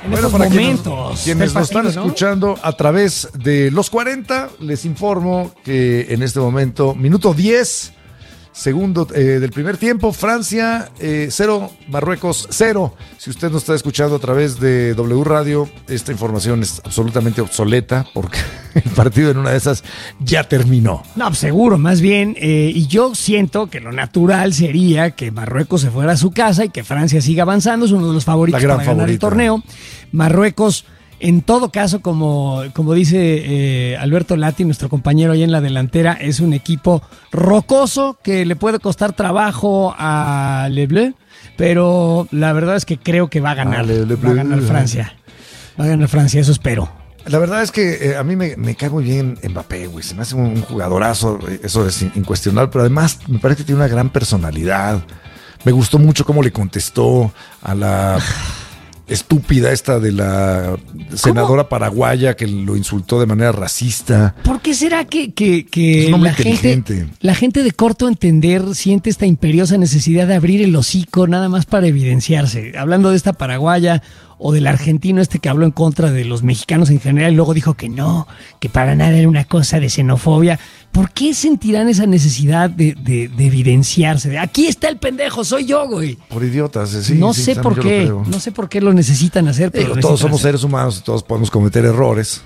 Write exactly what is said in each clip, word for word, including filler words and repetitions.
en bueno, estos para momentos. Quienes, quienes nos están partido, ¿no? escuchando a través de los cuarenta, les informo que en este momento, minuto diez, segundo eh, del primer tiempo, Francia eh, cero, Marruecos cero. Si usted nos está escuchando a través de W Radio, esta información es absolutamente obsoleta porque el partido en una de esas ya terminó. No, seguro, más bien. Eh, y yo siento que lo natural sería que Marruecos se fuera a su casa y que Francia siga avanzando. Es uno de los favoritos para ganar favorita. el torneo. Marruecos, en todo caso, como, como dice eh, Alberto Lati, nuestro compañero ahí en la delantera, es un equipo rocoso que le puede costar trabajo a Le Bleu, pero la verdad es que creo que va a ganar. Ah, Le, Le va a ganar Francia. Va a ganar Francia, eso espero. La verdad es que eh, a mí me, me cae muy bien Mbappé, güey. Se me hace un, un jugadorazo, eso es incuestionable, pero además me parece que tiene una gran personalidad. Me gustó mucho cómo le contestó a la estúpida esta de la senadora ¿Cómo? paraguaya que lo insultó de manera racista. ¿Por qué será que, que, que la, gente, la gente de corto entender siente esta imperiosa necesidad de abrir el hocico nada más para evidenciarse? Hablando de esta paraguaya o del argentino este que habló en contra de los mexicanos en general y luego dijo que no, que para nada era una cosa de xenofobia. ¿Por qué sentirán esa necesidad de, de, de evidenciarse? De aquí está el pendejo, soy yo, güey. Por idiotas, sí. No sí, sé sí, por qué, no sé por qué lo necesitan hacer. Pero Digo, todos somos hacer. seres humanos y todos podemos cometer errores.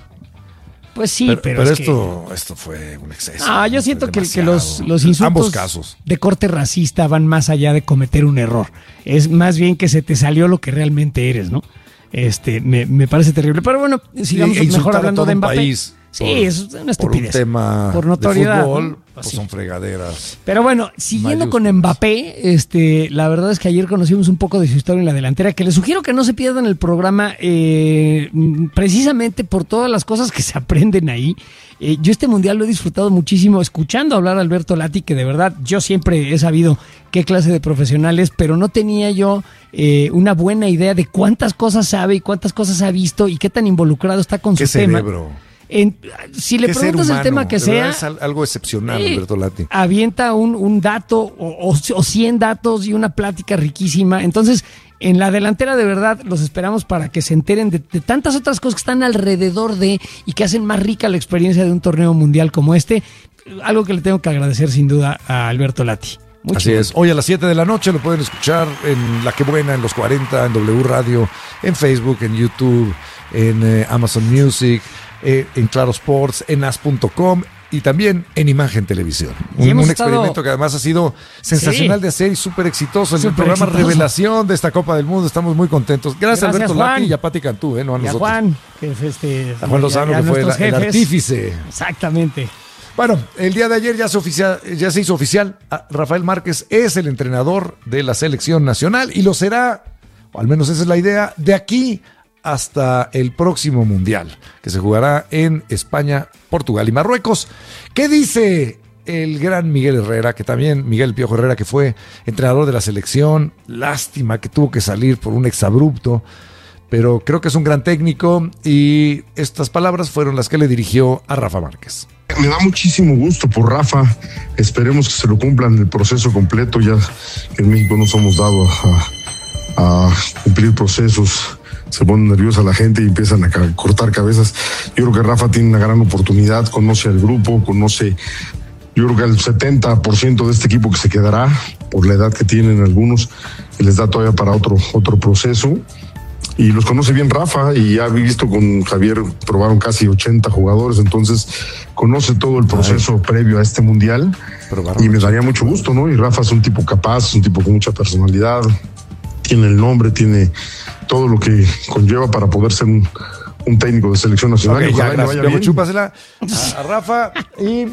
Pues sí, pero, pero, pero es esto, que... esto fue un exceso. Ah, yo siento que, que los, los insultos ambos casos. de corte racista van más allá de cometer un error. Es más bien que se te salió lo que realmente eres, ¿no? Este, me, me parece terrible. Pero bueno, sigamos sí, mejor hablando de Mbappé. País sí, por, es una estupidez. Por un tema por notoriedad, de fútbol, ¿no? pues sí. son fregaderas. Pero bueno, siguiendo mayúsculas. con Mbappé, este, la verdad es que ayer conocimos un poco de su historia en la delantera, que les sugiero que no se pierdan el programa, eh, precisamente por todas las cosas que se aprenden ahí. Eh, yo este mundial lo he disfrutado muchísimo escuchando hablar a Alberto Lati, que de verdad yo siempre he sabido qué clase de profesional es, pero no tenía yo eh, una buena idea de cuántas cosas sabe y cuántas cosas ha visto y qué tan involucrado está con ¿Qué su tema. cerebro? En, si le preguntas el tema que sea, es algo excepcional, eh, Alberto Lati. Avienta un, un dato o, o, o cien datos y una plática riquísima. Entonces, en la delantera de verdad los esperamos para que se enteren de, de tantas otras cosas que están alrededor de y que hacen más rica la experiencia de un torneo mundial como este. Algo que le tengo que agradecer sin duda a Alberto Lati. Mucho Así bien. es. Hoy a las siete de la noche lo pueden escuchar en La Que Buena, en los cuarenta, en W Radio, en Facebook, en YouTube, en eh, Amazon Music, eh, en Claro Sports, en as punto com y también en Imagen Televisión. Un, un estado... experimento que además ha sido sensacional sí. de hacer y súper exitoso. En el programa exitoso. Revelación de esta Copa del Mundo estamos muy contentos. Gracias, Gracias Alberto Juan. Lati y a Pati Cantú, ¿eh? No a y nosotros. A Juan, que fue este, a Juan Lozano, que fue el, el artífice. Exactamente. Bueno, el día de ayer ya se, oficial, ya se hizo oficial. Rafael Márquez es el entrenador de la selección nacional y lo será, o al menos esa es la idea, de aquí hasta el próximo Mundial, que se jugará en España, Portugal y Marruecos. ¿Qué dice el gran Miguel Herrera, que también Miguel Piojo Herrera, que fue entrenador de la selección? Lástima que tuvo que salir por un exabrupto, pero creo que es un gran técnico y estas palabras fueron las que le dirigió a Rafa Márquez. Me da muchísimo gusto por Rafa, esperemos que se lo cumplan el proceso completo, ya que en México no somos dados a, a cumplir procesos, se pone nerviosa la gente y empiezan a cortar cabezas. Yo creo que Rafa tiene una gran oportunidad, conoce al grupo, conoce, yo creo que el setenta por ciento de este equipo que se quedará, por la edad que tienen algunos, que les da todavía para otro, otro proceso. Y los conoce bien Rafa y ha visto con Javier, probaron casi ochenta jugadores, entonces conoce todo el proceso Ay. previo a este mundial y me daría mucho gusto, ¿no? Y Rafa es un tipo capaz, es un tipo con mucha personalidad, tiene el nombre, tiene todo lo que conlleva para poder ser un, un técnico de selección nacional. Okay, ya, gracias. Chúpasela a, a Rafa y...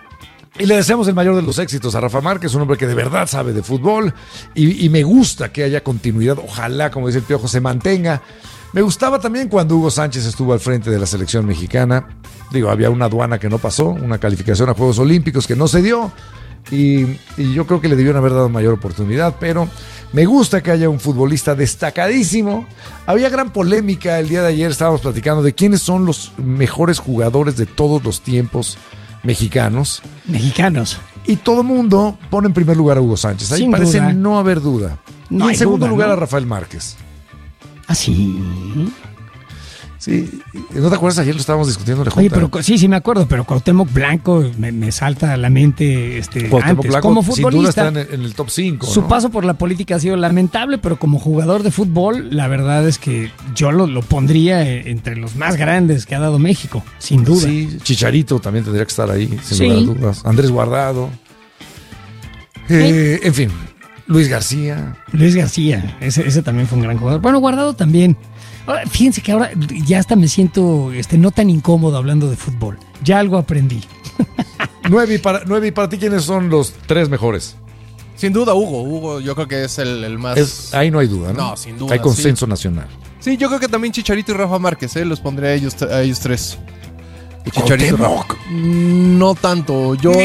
Y le deseamos el mayor de los éxitos a Rafa Márquez, un hombre que de verdad sabe de fútbol y, y me gusta que haya continuidad. Ojalá, como dice el Piojo, se mantenga. Me gustaba también cuando Hugo Sánchez estuvo al frente de la selección mexicana. Digo, había una aduana que no pasó, una calificación a Juegos Olímpicos que no se dio y, y yo creo que le debieron haber dado mayor oportunidad, pero me gusta que haya un futbolista destacadísimo. Había gran polémica el día de ayer, estábamos platicando de quiénes son los mejores jugadores de todos los tiempos mexicanos. Mexicanos. Y todo mundo pone en primer lugar a Hugo Sánchez. Ahí Sin parece duda. no haber duda. No y en segundo duda, lugar ¿no? a Rafael Márquez. ¿Ah, sí? Sí, ¿no te acuerdas? Ayer lo estábamos discutiendo. Oye, pero sí, sí me acuerdo, pero Cuauhtémoc Blanco me, me salta a la mente este, antes. Blanco, como futbolista, sin duda está en, en el top cinco. Su ¿no? paso por la política ha sido lamentable, pero como jugador de fútbol, la verdad es que yo lo, lo pondría entre los más grandes que ha dado México, sin duda. Sí, Chicharito también tendría que estar ahí, sin sí. lugar a dudas. Andrés Guardado. Eh, en fin, Luis García. Luis García, ese, ese también fue un gran jugador. Bueno, Guardado también. Ahora, fíjense que ahora ya hasta me siento este, no tan incómodo hablando de fútbol. Ya algo aprendí. Nueve y, para, nueve y para ti, ¿quiénes son los tres mejores? Sin duda, Hugo. Hugo yo creo que es el, el más... Es, ahí no hay duda, ¿no? No, sin duda. Hay consenso sí. nacional. Sí, yo creo que también Chicharito y Rafa Márquez, ¿eh? Los pondré a ellos, a ellos tres. ¿Y Chicharito y Rafa. No tanto. Yo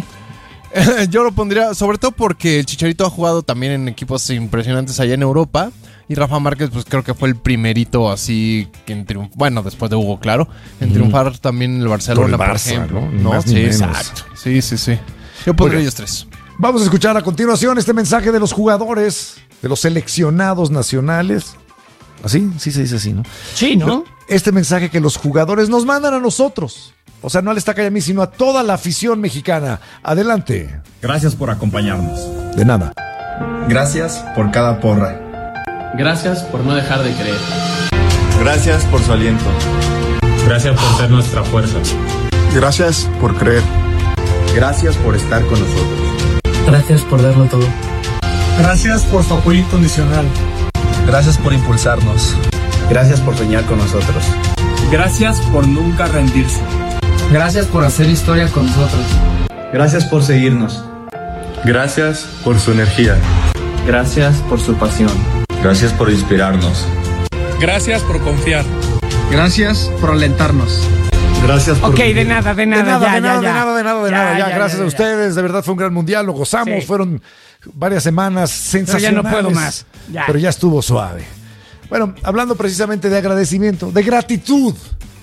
lo, yo lo pondría, sobre todo porque el Chicharito ha jugado también en equipos impresionantes allá en Europa. Y Rafa Márquez, pues creo que fue el primerito así en triunfar, bueno, después de Hugo, claro, en triunfar mm. también en el Barcelona, por, el Barça, por ejemplo. ¿no? ¿no? Sí, menos. exacto. Sí, sí, sí. Yo pondría ellos tres. Vamos a escuchar a continuación este mensaje de los jugadores, de los seleccionados nacionales. ¿Así? Sí se dice así, ¿no? Sí, ¿no? Este mensaje que los jugadores nos mandan a nosotros. O sea, no al Estaca y a mí, sino a toda la afición mexicana. Adelante. Gracias por acompañarnos. De nada. Gracias por cada porra. Gracias por no dejar de creer. Gracias por su aliento. Gracias por ser nuestra fuerza. Gracias por creer. Gracias por estar con nosotros. Gracias por darlo todo. Gracias por su apoyo incondicional. Gracias por impulsarnos. Gracias por soñar con nosotros. Gracias por nunca rendirse. Gracias por hacer historia con nosotros. Gracias por seguirnos. Gracias por su energía. Gracias por su pasión. Gracias por inspirarnos. Gracias por confiar. Gracias por alentarnos. Gracias por... Ok, de nada, de nada, de nada, ya, de nada, ya, de nada, de nada, de ya, nada, ya, ya, gracias ya, a ya. ustedes, de verdad fue un gran mundial, lo gozamos, Sí. fueron varias semanas sensacionales. Pero ya no puedo más, ya. Pero ya estuvo suave. Bueno, hablando precisamente de agradecimiento, de gratitud.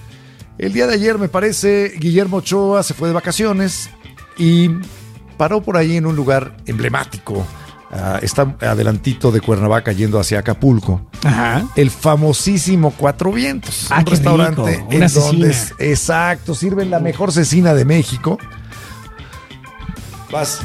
El día de ayer, me parece, Guillermo Ochoa se fue de vacaciones y paró por ahí en un lugar emblemático. Uh, está adelantito de Cuernavaca yendo hacia Acapulco. Ajá. El famosísimo Cuatro Vientos. Ah, un qué restaurante rico, en una donde cecina. exacto, sirven la mejor cecina de México. Vas.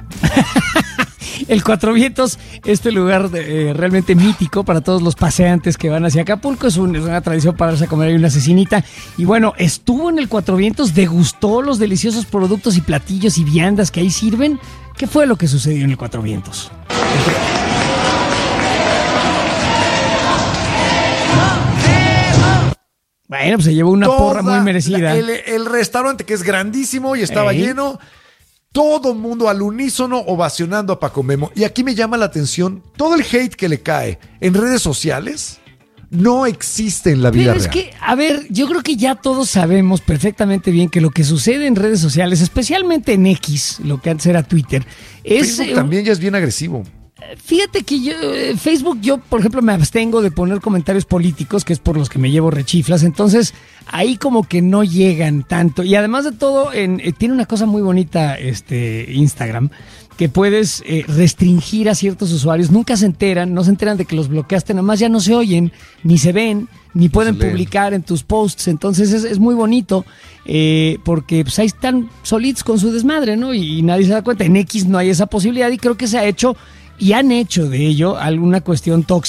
El Cuatro Vientos, este lugar eh, realmente mítico para todos los paseantes que van hacia Acapulco, es, un, es una tradición pararse a comer ahí una cecinita. Y bueno, estuvo en el Cuatro Vientos, degustó los deliciosos productos y platillos y viandas que ahí sirven. ¿Qué fue lo que sucedió en el Cuatro Vientos? Bueno, pues se llevó una Toda porra muy merecida. la- el, el restaurante, que es grandísimo y estaba Ey. lleno, todo mundo al unísono ovacionando a Paco Memo. Y aquí me llama la atención todo el hate que le cae en redes sociales. No existe en la vida Pero es real. que, a ver, yo creo que ya todos sabemos perfectamente bien que lo que sucede en redes sociales, especialmente en X, lo que antes era Twitter, es... Facebook eh, también ya es bien agresivo. Fíjate que yo, eh, Facebook, yo, por ejemplo, me abstengo de poner comentarios políticos, que es por los que me llevo rechiflas, entonces ahí como que no llegan tanto. Y además de todo, en, eh, tiene una cosa muy bonita este Instagram, que puedes eh, restringir a ciertos usuarios, nunca se enteran, no se enteran de que los bloqueaste, nada más ya no se oyen, ni se ven, ni pueden se leen. publicar en tus posts, entonces es, es muy bonito, eh, porque pues ahí están solitos con su desmadre, ¿no? Y, y nadie se da cuenta, en X no hay esa posibilidad y creo que se ha hecho y han hecho de ello alguna cuestión tóxica.